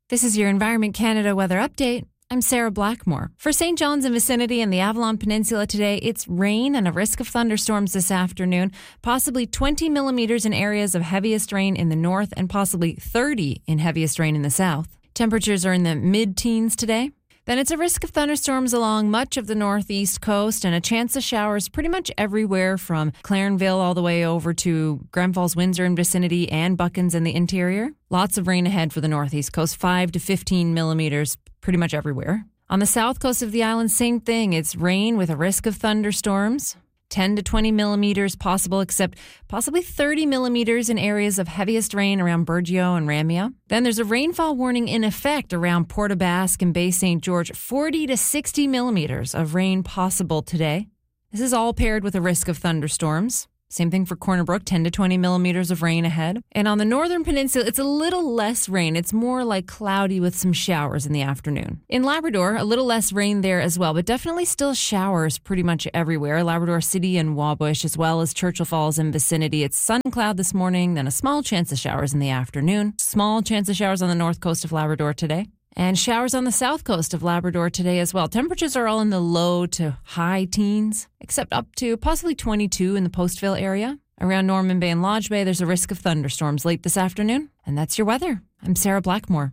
This is your Environment Canada weather update. I'm Sarah Blackmore. For St. John's and vicinity and the Avalon Peninsula today, it's rain and a risk of thunderstorms this afternoon, possibly 20 millimeters in areas of heaviest rain in the north and possibly 30 in heaviest rain in the south. Temperatures are in the mid-teens today. Then it's a risk of thunderstorms along much of the northeast coast and a chance of showers pretty much everywhere from Clarenville all the way over to Grand Falls, Windsor and vicinity and Buckens in the interior. Lots of rain ahead for the northeast coast, 5 to 15 millimeters pretty much everywhere. On the south coast of the island, same thing. It's rain with a risk of thunderstorms. 10 to 20 millimeters possible, except possibly 30 millimeters in areas of heaviest rain around Burgeo and Ramia. Then there's a rainfall warning in effect around Port aux Basques and Bay St. George, 40 to 60 millimeters of rain possible today. This is all paired with a risk of thunderstorms. Same thing for Corner Brook, 10 to 20 millimeters of rain ahead. And on the northern peninsula, it's a little less rain. It's more like cloudy with some showers in the afternoon. In Labrador, a little less rain there as well, but definitely still showers pretty much everywhere. Labrador City and Wabush, as well as Churchill Falls and vicinity. It's sun cloud this morning, then a small chance of showers in the afternoon. Small chance of showers on the north coast of Labrador today. And showers on the south coast of Labrador today as well. Temperatures are all in the low to high teens, except up to possibly 22 in the Postville area. Around Norman Bay and Lodge Bay, there's a risk of thunderstorms late this afternoon. And that's your weather. I'm Sarah Blackmore.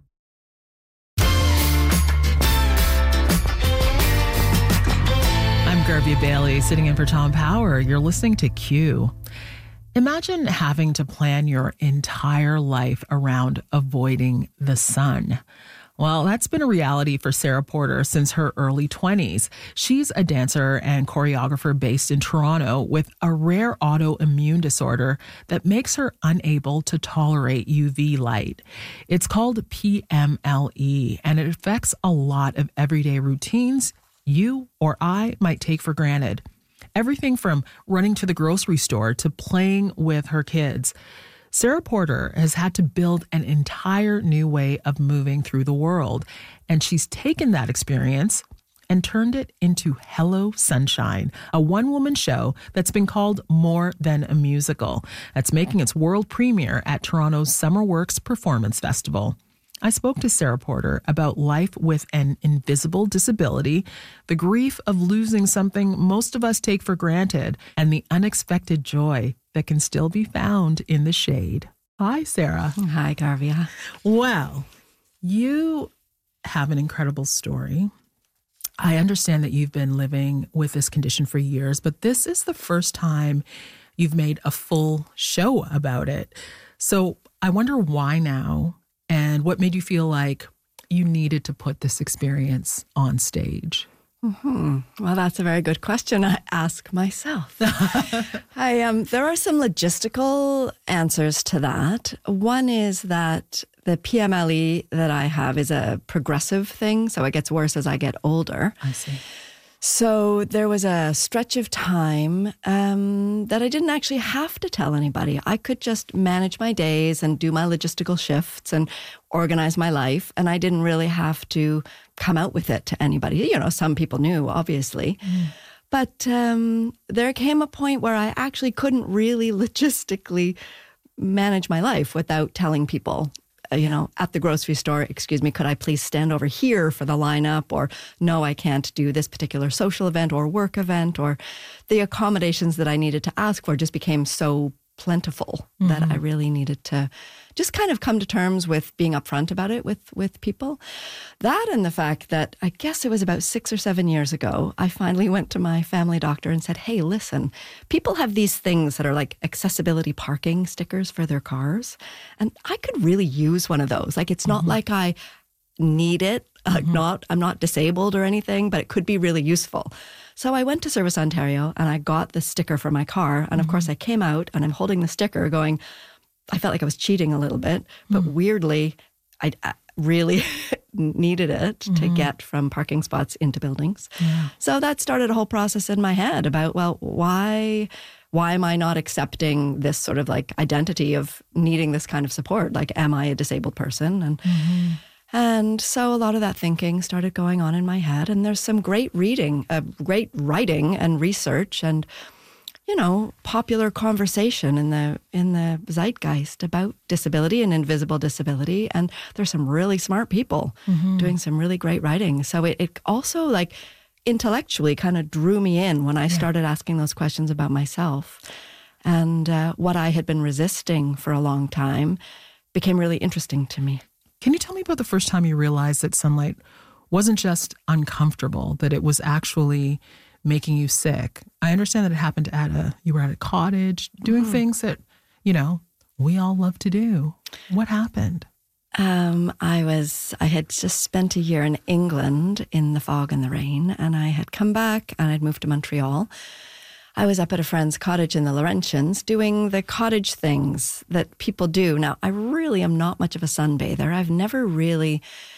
I'm Garvia Bailey, sitting in for Tom Power. You're listening to Q. Imagine having to plan your entire life around avoiding the sun. Well, that's been a reality for Sarah Porter since her early 20s. She's a dancer and choreographer based in Toronto with a rare autoimmune disorder that makes her unable to tolerate UV light. It's called PMLE, and it affects a lot of everyday routines you or I might take for granted. Everything from running to the grocery store to playing with her kids. Sarah Porter has had to build an entire new way of moving through the world, and she's taken that experience and turned it into Hello Sunshine, a one-woman show that's been called more than a musical. That's making its world premiere at Toronto's Summer Works Performance Festival. I spoke to Sarah Porter about life with an invisible disability, the grief of losing something most of us take for granted, and the unexpected joy that can still be found in the shade. Hi, Sarah. Hi, Garvia. Well, you have an incredible story. I understand that you've been living with this condition for years, but this is the first time you've made a full show about it. So I wonder why now, and what made you feel like you needed to put this experience on stage? Mm-hmm. Well, that's a very good question I ask myself. There are some logistical answers to that. One is that the PMLE that I have is a progressive thing, so it gets worse as I get older. I see. So there was a stretch of time that I didn't actually have to tell anybody. I could just manage my days and do my logistical shifts and organize my life. And I didn't really have to come out with it to anybody. You know, some people knew, obviously. But there came a point where I actually couldn't really logistically manage my life without telling people. At the grocery store, excuse me, could I please stand over here for the lineup? Or no, I can't do this particular social event or work event. Or the accommodations that I needed to ask for just became so plentiful that I really needed to just kind of come to terms with being upfront about it with people. That and the fact that I guess it was about 6 or 7 years ago, I finally went to my family doctor and said, hey, listen, people have these things that are like accessibility parking stickers for their cars. And I could really use one of those. Like, it's not like I need it. I'm not disabled or anything, but it could be really useful. So I went to Service Ontario and I got the sticker for my car. And of course I came out and I'm holding the sticker going, I felt like I was cheating a little bit, but weirdly, I really needed it to get from parking spots into buildings. Yeah. So that started a whole process in my head about, well, why am I not accepting this sort of like identity of needing this kind of support? Like, am I a disabled person? And so a lot of that thinking started going on in my head. And there's some great reading, great writing and research. And popular conversation in the zeitgeist about disability and invisible disability. And there's some really smart people doing some really great writing. So it also intellectually kind of drew me in when I started asking those questions about myself. And what I had been resisting for a long time became really interesting to me. Can you tell me about the first time you realized that sunlight wasn't just uncomfortable, that it was actually making you sick? I understand that it happened you were at a cottage doing things that, we all love to do. What happened? I had just spent a year in England in the fog and the rain, and I had come back and I'd moved to Montreal. I was up at a friend's cottage in the Laurentians doing the cottage things that people do. Now, I really am not much of a sunbather. I've never really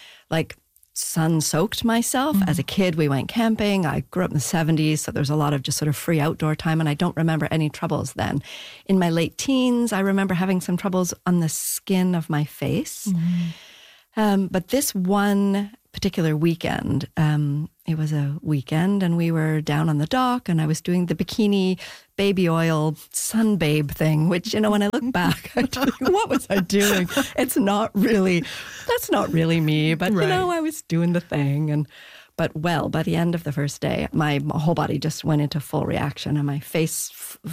sun-soaked myself. As a kid, we went camping. I grew up in the 70s, so there's a lot of just sort of free outdoor time, and I don't remember any troubles then. In my late teens, I remember having some troubles on the skin of my face. But this one particular weekend, it was a weekend, and we were down on the dock, and I was doing the bikini baby oil sunbabe thing, which, when I look back, I tell you, what was I doing? That's not really me, but right. I was doing the thing. But by the end of the first day, my whole body just went into full reaction, and my face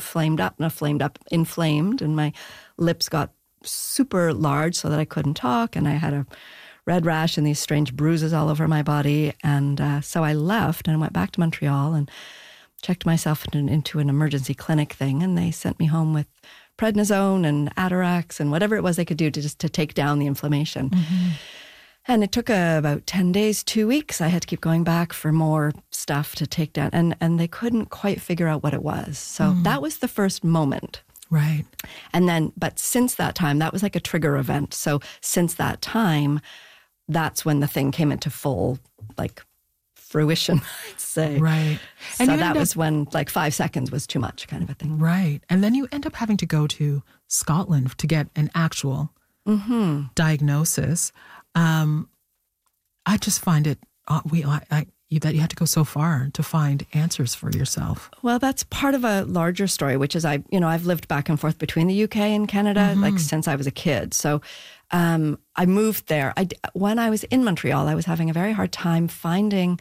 inflamed, and my lips got super large so that I couldn't talk, and I had a red rash and these strange bruises all over my body. And so I left and went back to Montreal and checked myself into an emergency clinic thing. And they sent me home with prednisone and Atarax and whatever it was they could do to take down the inflammation. And it took about 10 days, 2 weeks. I had to keep going back for more stuff to take down. And they couldn't quite figure out what it was. So that was the first moment. Right. And then, but since that time, that was like a trigger event. So since that time, that's when the thing came into full, fruition, I'd say. Right. So that was when 5 seconds was too much kind of a thing. Right. And then you end up having to go to Scotland to get an actual diagnosis. I just find it, that you had to go so far to find answers for yourself. Well, that's part of a larger story, which is I've lived back and forth between the UK and Canada since I was a kid. So I moved there. When I was in Montreal, I was having a very hard time finding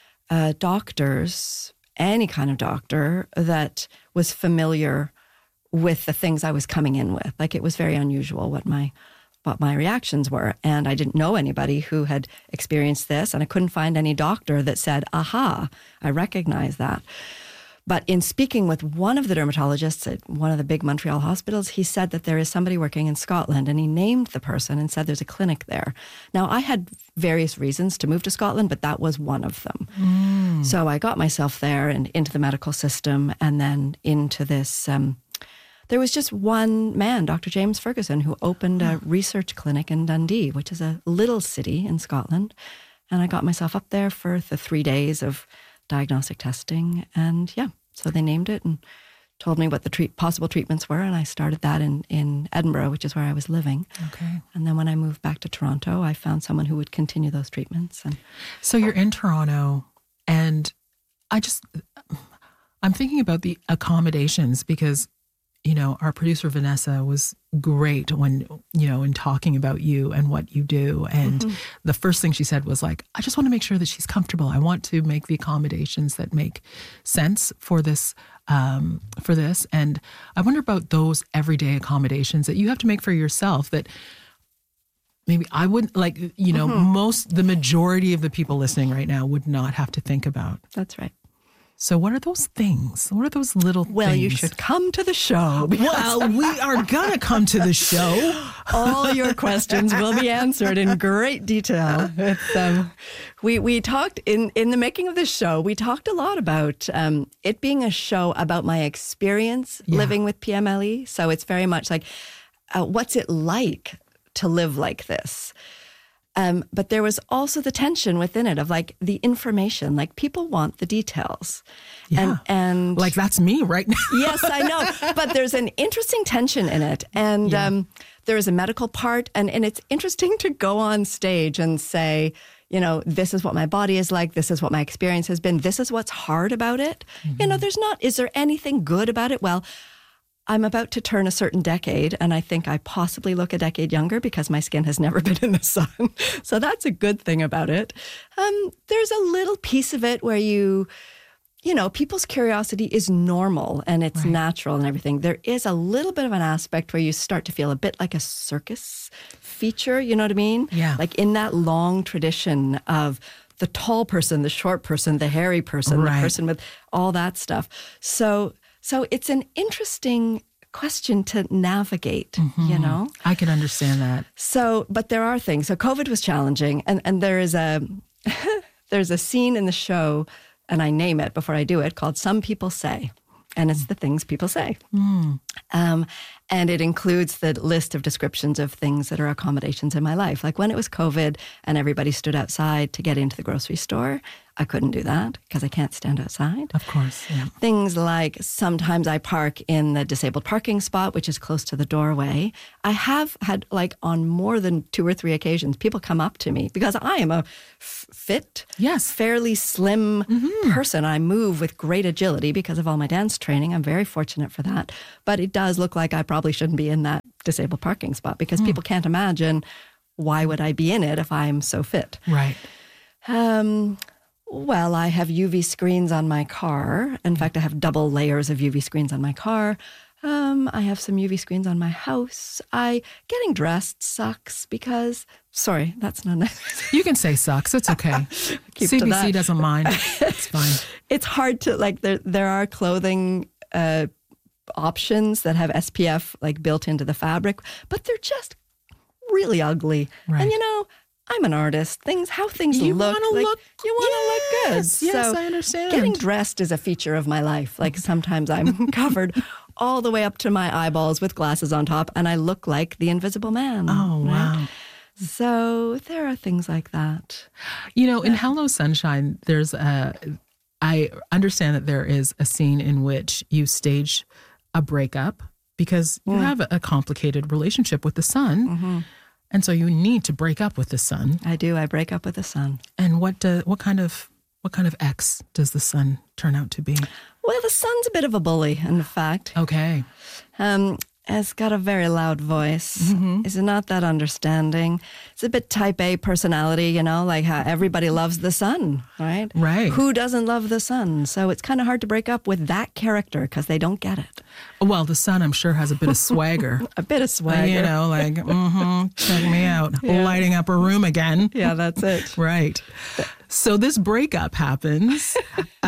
doctors, any kind of doctor that was familiar with the things I was coming in with. It was very unusual what my reactions were. And I didn't know anybody who had experienced this, and I couldn't find any doctor that said, aha, I recognize that. But in speaking with one of the dermatologists at one of the big Montreal hospitals, he said that there is somebody working in Scotland, and he named the person and said there's a clinic there. Now, I had various reasons to move to Scotland, but that was one of them. So I got myself there and into the medical system, and then into this there was just one man, Dr. James Ferguson, who opened a research clinic in Dundee, which is a little city in Scotland. And I got myself up there for the 3 days of diagnostic testing. And so they named it and told me what the possible treatments were. And I started that in Edinburgh, which is where I was living. Okay. And then when I moved back to Toronto, I found someone who would continue those treatments. And so you're in Toronto, and I'm thinking about the accommodations because our producer Vanessa was great when, in talking about you and what you do. And the first thing she said was I just want to make sure that she's comfortable. I want to make the accommodations that make sense for this. And I wonder about those everyday accommodations that you have to make for yourself that maybe I wouldn't the majority of the people listening right now would not have to think about. That's right. So what are those things? What are those little things? Well, you should come to the show. Well, we are going to come to the show. All your questions will be answered in great detail. We talked, in the making of this show, we talked a lot about it being a show about my experience living with PMLE. So it's very much what's it like to live like this? But there was also the tension within it of the information, people want the details. Yeah. And that's me right now. Yes, I know. But there's an interesting tension in it. And there is a medical part. And it's interesting to go on stage and say, this is what my body is like. This is what my experience has been. This is what's hard about it. Is there anything good about it? Well, I'm about to turn a certain decade, and I think I possibly look a decade younger because my skin has never been in the sun. So that's a good thing about it. There's a little piece of it where people's curiosity is normal and it's natural and everything. There is a little bit of an aspect where you start to feel a bit like a circus feature, you know what I mean? Yeah. Like in that long tradition of the tall person, the short person, the hairy person, the person with all that stuff. So it's an interesting question to navigate, I can understand that. So, but there are things. So COVID was challenging, and there is there's a scene in the show, and I name it before I do it, called Some People Say. And it's the things people say. And it includes the list of descriptions of things that are accommodations in my life. Like when it was COVID and everybody stood outside to get into the grocery store, I couldn't do that because I can't stand outside. Of course, yeah. Things like sometimes I park in the disabled parking spot, which is close to the doorway. I have had, on more than 2 or 3 occasions, people come up to me because I am a fit, fairly slim person. I move with great agility because of all my dance training. I'm very fortunate for that. But it does look like I probably shouldn't be in that disabled parking spot because people can't imagine why would I be in it if I'm so fit. Right. Well, I have UV screens on my car. In fact, I have double layers of UV screens on my car. I have some UV screens on my house. Getting dressed sucks because, sorry, that's not nice. You can say sucks. It's okay. CBC doesn't mind. It's fine. It's hard to, there are clothing options that have SPF built into the fabric, but they're just really ugly. Right. And I'm an artist. How things you look. You want to look good. Yes, so I understand. Getting dressed is a feature of my life. Sometimes I'm covered all the way up to my eyeballs with glasses on top, and I look like the Invisible Man. Oh, wow. So there are things like that. In Hello Sunshine, I understand that there is a scene in which you stage a breakup because you have a complicated relationship with the son. Mm-hmm. And so you need to break up with the son. I do. I break up with the son. And what kind of ex does the son turn out to be? Well, the son's a bit of a bully, in fact. Okay. Has got a very loud voice. Mm-hmm. Is not that understanding. It's a bit type A personality, like how everybody loves the son, right? Right. Who doesn't love the son? So it's kind of hard to break up with that character because they don't get it. Well, the son, I'm sure, has a bit of swagger. A bit of swagger. Check me out. Yeah. Lighting up a room again. Yeah, that's it. Right. So this breakup happens.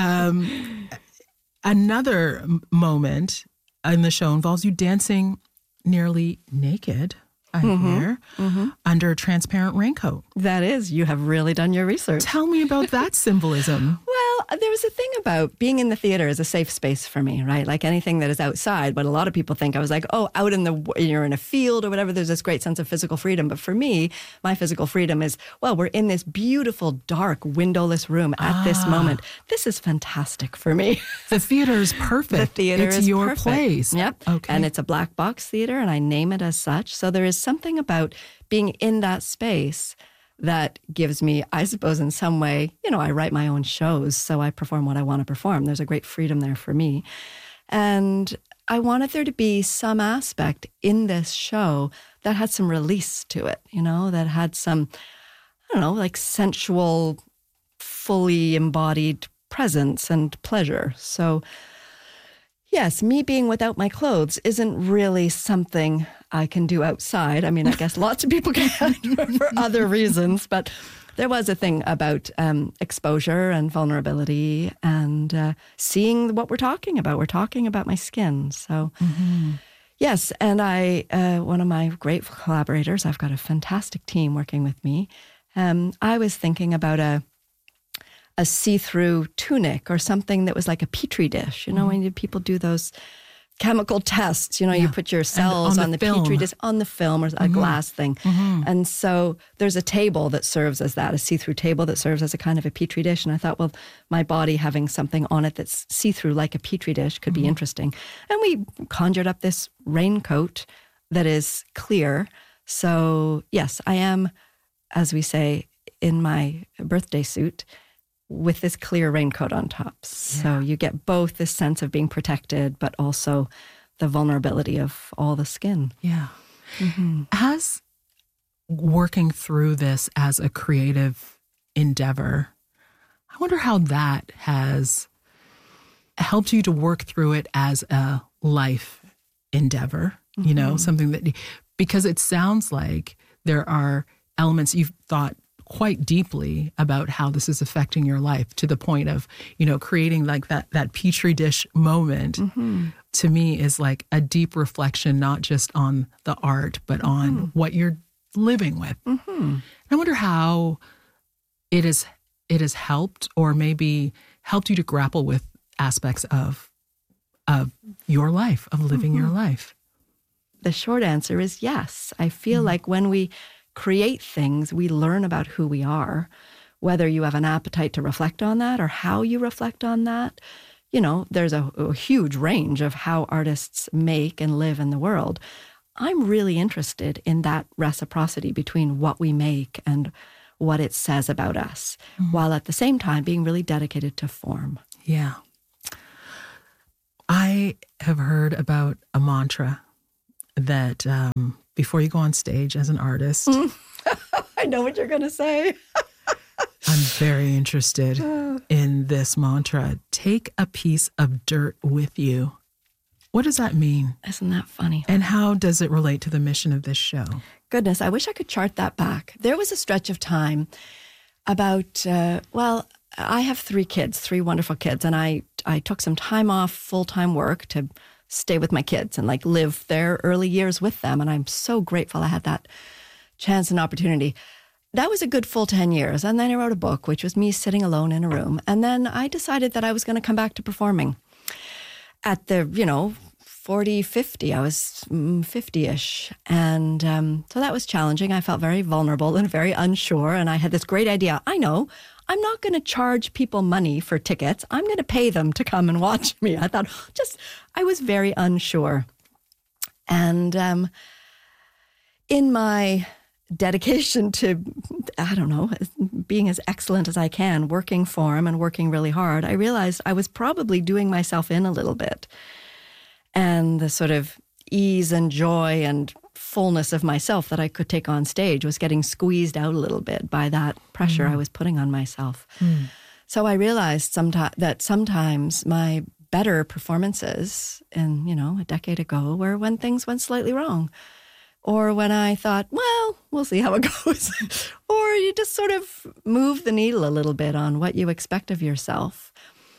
Another moment in the show involves you dancing nearly naked, I hear, under a transparent raincoat. That is, you have really done your research. Tell me about that symbolism. Well, there was a thing about being in the theater is a safe space for me, right? Like anything that is outside, but a lot of people think I was out you're in a field or whatever, there's this great sense of physical freedom. But for me, my physical freedom is, we're in this beautiful, dark, windowless room at this moment. This is fantastic for me. The theater is perfect. The theater is your perfect. place. Yep. Okay. And it's a black box theater, and I name it as such. So there is something about being in that space that gives me, I suppose, in some way, I write my own shows, so I perform what I want to perform. There's a great freedom there for me. And I wanted there to be some aspect in this show that had some release to it, that had some, sensual, fully embodied presence and pleasure. So yes, me being without my clothes isn't really something I can do outside. I mean, I guess lots of people can for other reasons, but there was a thing about exposure and vulnerability and seeing what we're talking about. We're talking about my skin. So yes, and one of my great collaborators, I've got a fantastic team working with me. I was thinking about a see-through tunic or something that was like a petri dish. When people do those chemical tests, you put your cells on the petri dish, on the film or a glass thing. Mm-hmm. And so there's a table that serves as that, a see-through table that serves as a kind of a petri dish. And I thought, well, my body having something on it that's see-through like a petri dish could be interesting. And we conjured up this raincoat that is clear. So yes, I am, as we say in my birthday suit with this clear raincoat on top. So you get both this sense of being protected, but also the vulnerability of all the skin. Yeah. As working through this as a creative endeavor, I wonder how that has helped you to work through it as a life endeavor, you know, something that, because it sounds like there are elements you've thought quite deeply about how this is affecting your life, to the point of, you know, creating like that petri dish moment to me is like a deep reflection, not just on the art, but on what you're living with. And I wonder how it has helped, or maybe helped you to grapple with aspects of your life, of living your life. The short answer is yes. I feel like when we create things, we learn about who we are, whether you have an appetite to reflect on that or how you reflect on that. You know, there's a huge range of how artists make and live in the world. I'm really interested in that reciprocity between what we make and what it says about us, while at the same time being really dedicated to form. Yeah. I have heard about a mantra that before you go on stage as an artist, I know what you're going to say. I'm very interested in this mantra. Take a piece of dirt with you. What does that mean? Isn't that funny? And how does it relate to the mission of this show? Goodness, I wish I could chart that back. There was a stretch of time about, I have 3 kids, 3 wonderful kids, and I took some time off full-time work to stay with my kids and like live their early years with them. And I'm so grateful I had that chance and opportunity. That was a good full 10 years. And then I wrote a book, which was me sitting alone in a room. And then I decided that I was going to come back to performing. At the, 40, 50, I was 50-ish. And so that was challenging. I felt very vulnerable and very unsure. And I had this great idea. I know, I'm not going to charge people money for tickets. I'm going to pay them to come and watch me. I thought, I was very unsure. And in my dedication to, being as excellent as I can, working for him and working really hard, I realized I was probably doing myself in a little bit. And the sort of ease and joy and fullness of myself that I could take on stage was getting squeezed out a little bit by that pressure I was putting on myself. So I realized that sometimes my better performances a decade ago were when things went slightly wrong. Or when I thought, well, we'll see how it goes. Or you just sort of move the needle a little bit on what you expect of yourself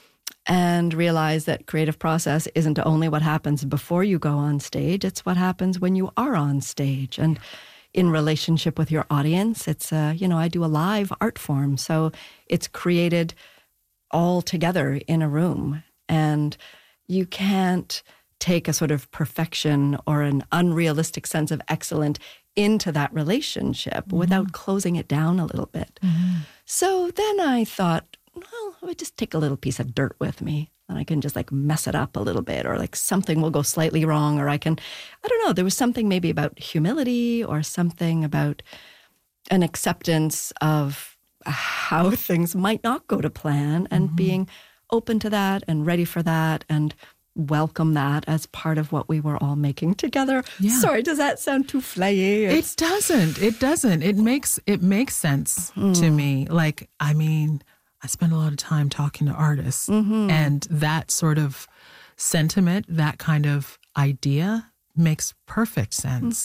and realize that creative process isn't only what happens before you go on stage, it's what happens when you are on stage. And in relationship with your audience, it's, I do a live art form. So it's created all together in a room. And you can't take a sort of perfection or an unrealistic sense of excellence into that relationship without closing it down a little bit. So then I thought, well, I would just take a little piece of dirt with me and I can just like mess it up a little bit, or like something will go slightly wrong, or I don't know, there was something maybe about humility or something about an acceptance of how things might not go to plan and being open to that and ready for that and welcome that as part of what we were all making together. Yeah. Sorry, does that sound too flayy? It doesn't. It makes sense to me. Like, I spend a lot of time talking to artists, and that sort of sentiment, that kind of idea makes perfect sense,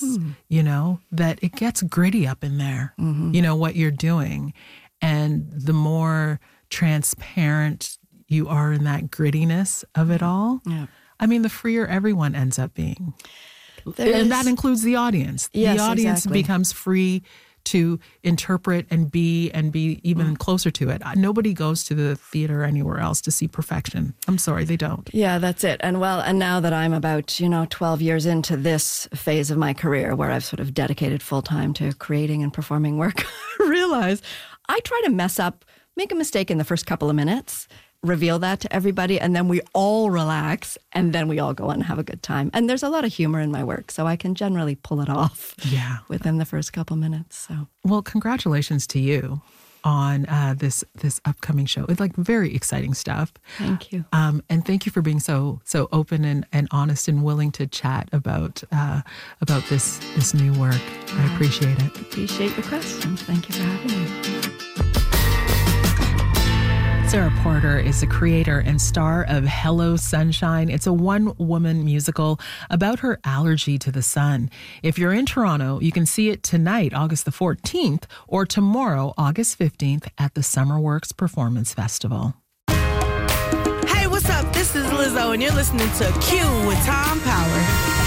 that it gets gritty up in there, what you're doing. And the more transparent you are in that grittiness of it all, the freer everyone ends up being. And that includes the audience. Yes, the audience exactly. becomes free to interpret and be even closer to it. Nobody goes to the theater or anywhere else to see perfection. I'm sorry, they don't. Yeah, that's it. And now that I'm about, 12 years into this phase of my career where I've sort of dedicated full time to creating and performing work, I realize I try to make a mistake in the first couple of minutes, reveal that to everybody, and then we all relax, and then we all go on and have a good time. And there's a lot of humor in my work, so I can generally pull it off within the first couple minutes. So, well, congratulations to you on this upcoming show. It's like very exciting stuff. Thank you. And thank you for being so open and honest and willing to chat about this new work. I appreciate it. Appreciate your questions. Thank you for having me. Sarah Porter is the creator and star of Hello Sunshine. It's a one-woman musical about her allergy to the sun. If you're in Toronto, you can see it tonight, August the 14th, or tomorrow, August 15th, at the Summerworks Performance Festival. Hey, what's up? This is Lizzo, and you're listening to Q with Tom Power.